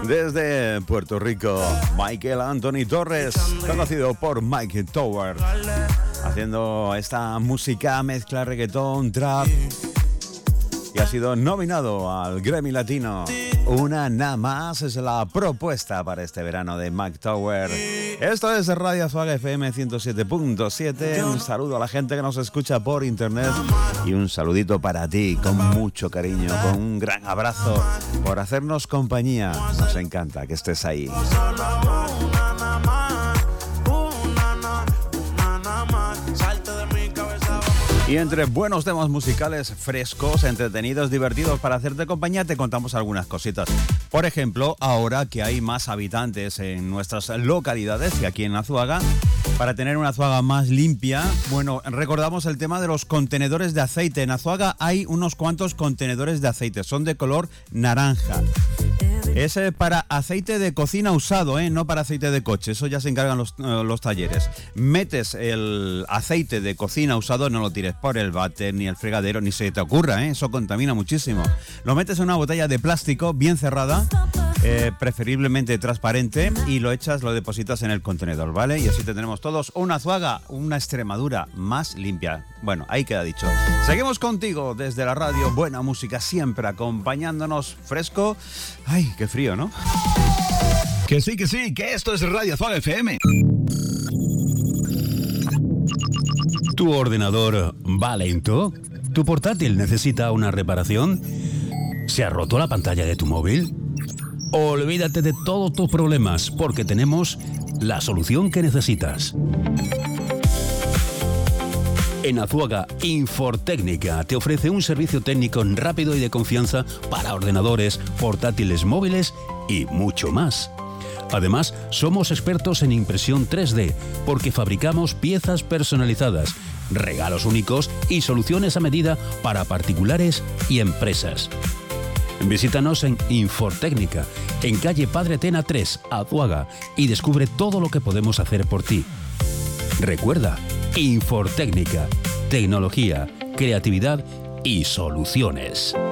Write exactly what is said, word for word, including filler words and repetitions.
Desde Puerto Rico, Michael Anthony Torres, conocido por Mike Tower, haciendo esta música, mezcla reggaetón, trap, y ha sido nominado al Grammy Latino. Una nada más es la propuesta para este verano de Mike Tower. Esto es Radio Azuaga F M ciento siete punto siete. Un saludo a la gente que nos escucha por internet y un saludito para ti, con mucho cariño, con un gran abrazo por hacernos compañía. Nos encanta que estés ahí. Y entre buenos temas musicales frescos, entretenidos, divertidos para hacerte compañía, te contamos algunas cositas. Por ejemplo, ahora que hay más habitantes en nuestras localidades y aquí en Azuaga, para tener una Azuaga más limpia, bueno, recordamos el tema de los contenedores de aceite. En Azuaga hay unos cuantos contenedores de aceite, son de color naranja. Es para aceite de cocina usado, ¿eh? No para aceite de coche, eso ya se encargan los, uh, los talleres. Metes el aceite de cocina usado, no lo tires por el váter, ni el fregadero, ni se te ocurra, ¿eh? Eso contamina muchísimo. Lo metes en una botella de plástico bien cerrada, eh, preferiblemente transparente, y lo echas, lo depositas en el contenedor, ¿vale? Y así tendremos todos una Azuaga, una Extremadura más limpia. Bueno, ahí queda dicho. Seguimos contigo desde la radio, buena música siempre acompañándonos, fresco. Ay, qué frío, ¿no? Que sí, que sí, que esto es Radio Azuaga F M. ¿Tu ordenador va lento? ¿Tu portátil necesita una reparación? ¿Se ha roto la pantalla de tu móvil? Olvídate de todos tus problemas, porque tenemos la solución que necesitas. En Azuaga, Infortécnica te ofrece un servicio técnico rápido y de confianza para ordenadores, portátiles móviles y mucho más. Además, somos expertos en impresión tres D porque fabricamos piezas personalizadas, regalos únicos y soluciones a medida para particulares y empresas. Visítanos en Infortécnica, en calle Padre Tena tres, Azuaga, y descubre todo lo que podemos hacer por ti. Recuerda, Infortécnica, tecnología, creatividad y soluciones.